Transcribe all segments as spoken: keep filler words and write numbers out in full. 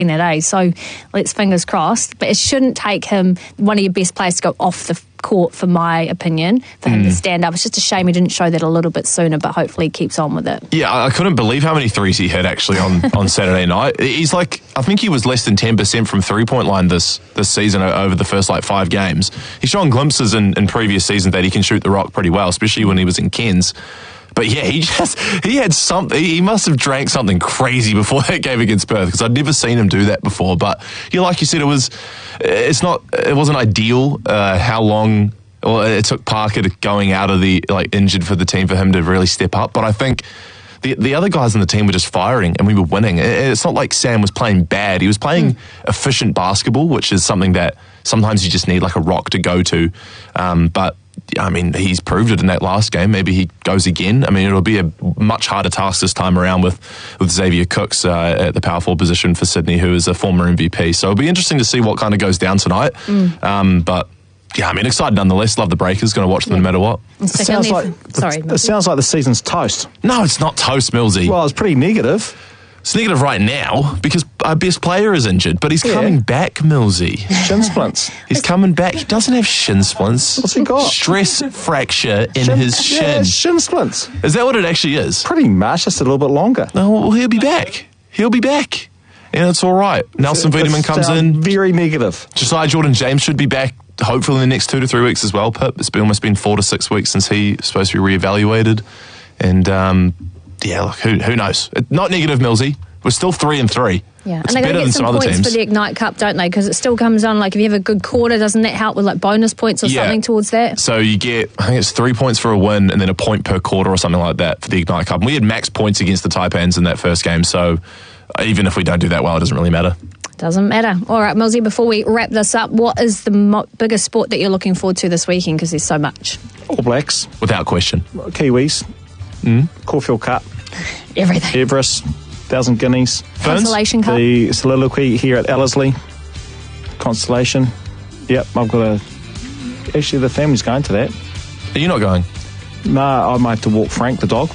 it, eh? So let's fingers crossed. But it shouldn't take him, one of your best players, to go off the court, for my opinion, for him mm. to stand up. It's just a shame he didn't show that a little bit sooner, but hopefully he keeps on with it. Yeah, I couldn't believe how many threes he hit actually on, on Saturday night. He's like, I think he was less than ten percent from three-point line this this season over the first like five games. He's shown glimpses in, in previous seasons that he can shoot the rock pretty well, especially when he was in Cairns. But yeah, he just, he had something, he must have drank something crazy before that game against Perth, because I'd never seen him do that before. But yeah, like you said, it was, it's not, it wasn't ideal uh, how long, well, it took Parker to going out of the, like, injured for the team for him to really step up. But I think the the other guys on the team were just firing and we were winning. It's not like Sam was playing bad. He was playing mm. efficient basketball, which is something that sometimes you just need like a rock to go to. Um, but I mean, he's proved it in that last game. Maybe he goes again. I mean, it'll be a much harder task this time around with, with Xavier Cooks uh, at the power forward position for Sydney, who is a former M V P. So it'll be interesting to see what kind of goes down tonight. Mm. Um, but yeah, I mean, excited nonetheless. Love the Breakers. Going to watch them yeah. no matter what. It sounds like sorry, it sounds like the season's toast. No, it's not toast, Millsy. Well, it's pretty negative. It's negative right now because our best player is injured, but he's yeah. coming back, Millsy. Shin splints. He's coming back. He doesn't have shin splints. What's he got? Stress fracture in shin, his shin. Yeah, shin splints. Is that what it actually is? Pretty much, just a little bit longer. No, well, he'll be back. He'll be back. And it's all right. Nelson Wiedemann comes in. Very negative. Josiah Jordan-James should be back hopefully in the next two to three weeks as well, Pip. It's been almost been four to six weeks since he's supposed to be reevaluated. And, um, yeah, look, who, who knows? Not negative, Millsy. We're still three and three. Yeah, it's and they're going to get some, some points teams. for the Ignite Cup, don't they? Because it still comes on, like, if you have a good quarter, doesn't that help with, like, bonus points or yeah. something towards that? So you get, I think it's three points for a win and then a point per quarter or something like that for the Ignite Cup. And we had max points against the Taipans in that first game, so even if we don't do that well, it doesn't really matter. Doesn't matter. All right, Millsy, before we wrap this up, what is the mo- biggest sport that you're looking forward to this weekend? Because there's so much. All Blacks. Without question. Kiwis. Mm. Caulfield Cup. Everything. Everest. Thousand Guineas. Constellation Cup. The soliloquy here at Ellerslie. Constellation. Yep, I've got a... Actually, the family's going to that. Are you not going? No, I might have to walk Frank, the dog.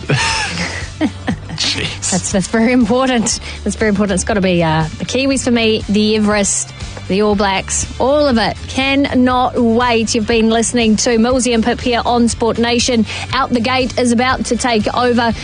Jeez. That's, that's very important. That's very important. It's got to be uh, the Kiwis for me, the Everest, the All Blacks, all of it. Cannot wait. You've been listening to Millsy and Pip here on Sport Nation. Out the Gate is about to take over.